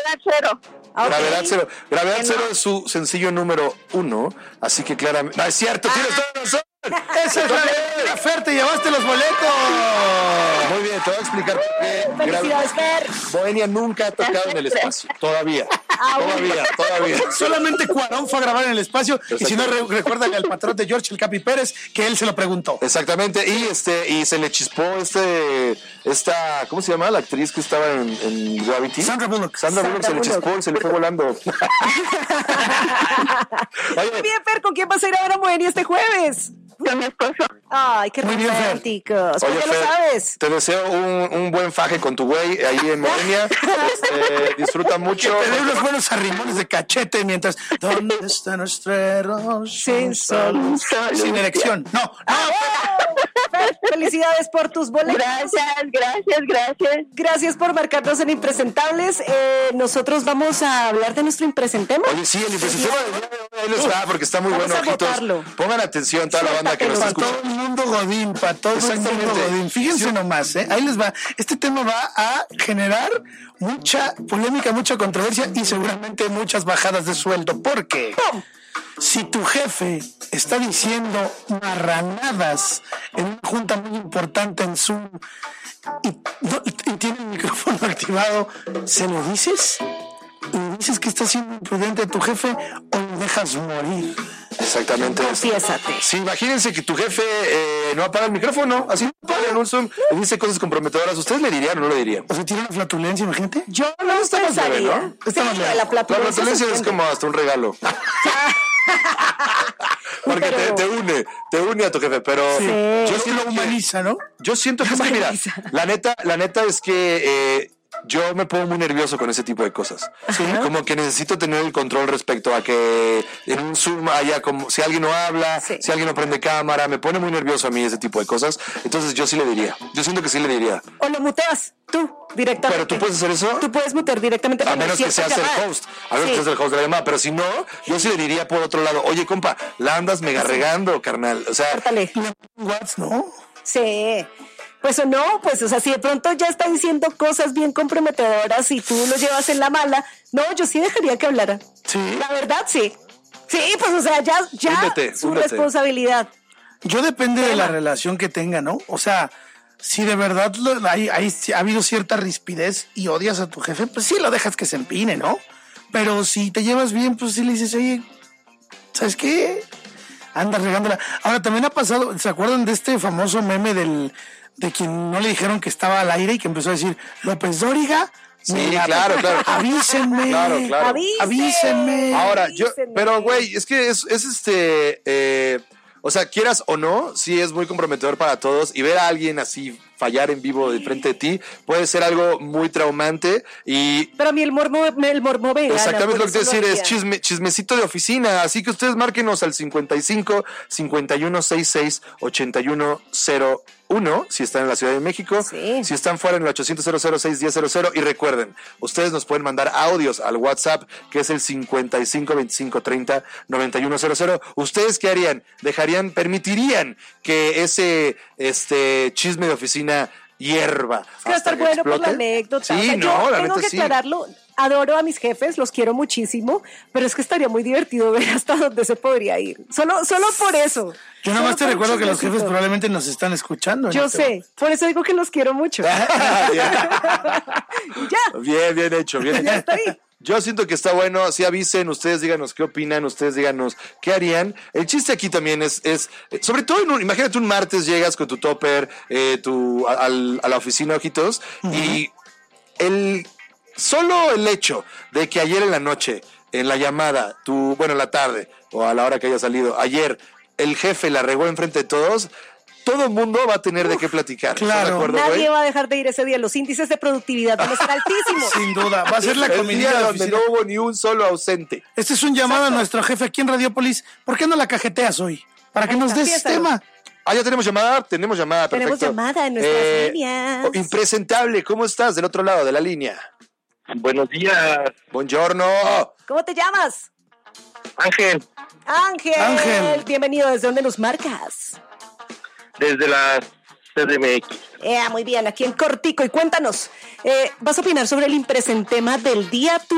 Gravedad Cero. Okay. Gravedad Cero. Gravedad Cero es su sencillo número 1, así que claramente... No, es cierto, tienes toda la razón. Esa es la Fer, te llevaste los boletos. Muy bien, te voy a explicar por qué. Felicidades, Fer. Bohemia nunca ha tocado en el espacio. Todavía. Solamente Cuarón fue a grabar en el espacio. Y si no, recuerdan al patrón de George, el Capi Pérez, que él se lo preguntó. Exactamente. Y se le chispó esta, ¿cómo se llama? La actriz que estaba en Gravity. Sandra Bullock. Se le chispó y se le fue volando. Muy bien, Fer, ¿con quién vas a ir a ver a Moenia este jueves? Con mi esposo. Ay, qué románticos. ¿Por qué lo sabes? Te deseo un buen faje con tu güey ahí en Moenia. Disfruta mucho. Que te dé unos buenos arrimones de cachete mientras... ¿Dónde está nuestro error? Sin sol. Sin erección. No. Fer, felicidades por tus boletos. Gracias. Gracias por marcarnos en Impresentables. Nosotros vamos a hablar de nuestro impresentema. Oye, sí, el impresentema ahí les va porque está muy Vamos bueno, a ojitos. votarlo. Pongan atención toda la banda que nos está Para todo escuchando. el mundo Godín, para todo el mundo Godín. Fíjense nomás, ahí les va. Este tema va a generar mucha polémica, mucha controversia y seguramente muchas bajadas de sueldo. ¿Por qué? Si tu jefe está diciendo marranadas en una junta muy importante en Zoom y tiene el micrófono activado, ¿se lo dices? ¿Y dices que está siendo imprudente a tu jefe o lo dejas morir? Exactamente. Confiésate. Sí, imagínense que tu jefe no apaga el micrófono, así no apaga en un Zoom y dice cosas comprometedoras. ¿Ustedes le dirían o no le dirían? O sea, tiene una flatulencia, imagínate. Yo no está más leve, pensaría. ¿no? Está más leve. La La flatulencia flatulencia es como hasta un regalo. Porque Pero- te une a tu jefe, pero Yo sí lo humaniza, ¿no? yo siento que es que, mira, la neta es que yo me pongo muy nervioso con ese tipo de cosas. Como que necesito tener el control respecto a que en un Zoom haya como, si alguien no habla, si alguien no prende cámara, me pone muy nervioso a mí ese tipo de cosas. Entonces yo sí le diría, yo siento que sí le diría. O lo muteas tú directamente. Pero tú puedes hacer eso. Tú puedes mutear directamente. A menos que seas el host. A menos que seas el host de la llamada. Pero si no, yo sí le diría por otro lado, oye, compa, la andas mega regando, carnal. O sea, Córtale. What's, ¿no? Sí. Pues o no, pues, o sea, si de pronto ya está diciendo cosas bien comprometedoras y tú lo llevas en la mala, no, yo sí dejaría que hablara. Sí. La verdad, sí. Sí, pues, o sea, ya su responsabilidad. Yo depende de la relación que tenga, ¿no? O sea, si de verdad ha habido cierta rispidez y odias a tu jefe, pues sí lo dejas que se empine, ¿no? Pero si te llevas bien, pues sí le dices, oye, ¿sabes qué? Andas regándola. Ahora, también ha pasado, ¿se acuerdan de este famoso meme de quien no le dijeron que estaba al aire y que empezó a decir, López Dóriga? sí, claro. Avísenme. Claro. Avísenme. Ahora, pero güey, es que es o sea, quieras o no, sí es muy comprometedor para todos y ver a alguien así fallar en vivo de frente de ti puede ser algo muy traumante Pero a mí el morbo me gana. Exactamente lo que te por eso decir lo es haría. chismecito de oficina, así que ustedes márquenos al 55 5166 8101 si están en la Ciudad de México, si están fuera en el 800 610 y recuerden, ustedes nos pueden mandar audios al WhatsApp que es el 55 25 30 9100. ¿Ustedes qué harían? ¿Permitirían que ese chisme de oficina hierba? Es que va a estar bueno por la anécdota. Sí, O sea, no, la tengo neta que sí. aclararlo. Adoro a mis jefes, los quiero muchísimo, pero es que estaría muy divertido ver hasta dónde se podría ir. Solo por eso. Yo nada más te Solo por recuerdo que los jefes chismecito. probablemente nos están escuchando. Yo sé, por eso digo que los quiero mucho. Bien hecho. Ya estoy. Yo siento que está bueno, si avisen, ustedes díganos qué opinan, ustedes díganos qué harían. El chiste aquí también es sobre todo, imagínate un martes llegas con tu topper a la oficina, ojitos, y solo el hecho de que ayer en la noche, en la llamada, en la tarde, o a la hora que haya salido, ayer el jefe la regó enfrente de todos, todo el mundo va a tener de qué platicar. Claro. ¿Estás de acuerdo, Nadie güey? va a dejar de ir ese día. Los índices de productividad van a ser altísimos. Sin duda, va a ser la El comidilla día de la donde oficina. no hubo ni un solo ausente. Este es un llamado a nuestro jefe aquí en Radiopolis. ¿Por qué no la cajeteas hoy? Para que nos des Confiésalo. tema. Ya tenemos llamada, perfecto. Tenemos llamada en nuestras líneas. Impresentable, ¿cómo estás del otro lado de la línea? Buenos días, Buongiorno. ¿Cómo te llamas? Ángel, Ángel. Bienvenido. ¿Desde dónde nos marcas? desde la CDMX. Muy bien, aquí en cortico. Y cuéntanos, ¿vas a opinar sobre el impresentema del día?